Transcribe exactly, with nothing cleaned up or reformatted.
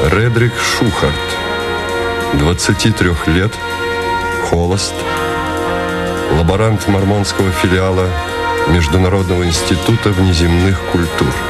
Редрик Шухарт, двадцати трёх лет, холост, лаборант мормонского филиала Международного института внеземных культур.